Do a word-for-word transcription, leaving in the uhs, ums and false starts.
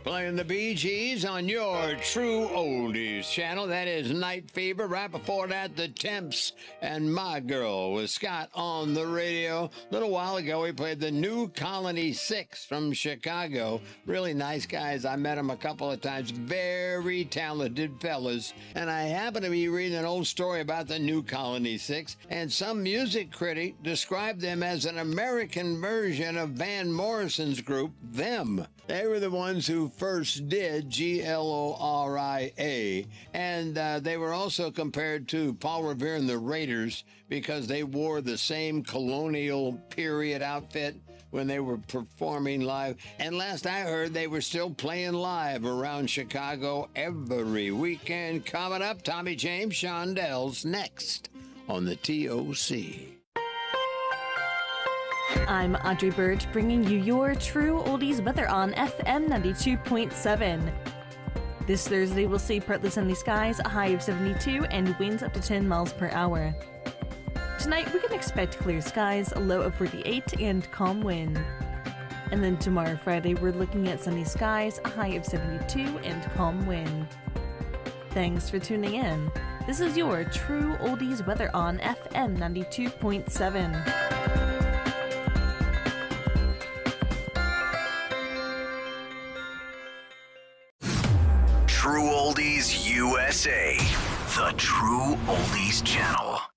Playing the Bee Gees on your True Oldies channel. That is Night Fever. Right before that, The Temps and My Girl with Scott on the radio. A little while ago, we played the New Colony Six from Chicago. Really nice guys. I met them a couple of times. Very talented fellas. And I happen to be reading an old story about the New Colony Six, and some music critic described them as an American version of Van Morrison's group, Them. They were the ones who first did G L O R I A, and uh, they were also compared to Paul Revere and the Raiders because they wore the same colonial period outfit when they were performing live. And last I heard, they were still playing live around Chicago every weekend. Coming up, Tommy James, Shondells next on the T O C. I'm Audrey Bird, bringing you your True Oldies weather on F M ninety-two point seven. This Thursday, we'll see partly sunny skies, a high of seventy-two, and winds up to ten miles per hour. Tonight, we can expect clear skies, a low of forty-eight, and calm wind. And then tomorrow, Friday, we're looking at sunny skies, a high of seventy-two, and calm wind. Thanks for tuning in. This is your True Oldies weather on F M ninety-two point seven. True Oldies U S A, the True Oldies Channel.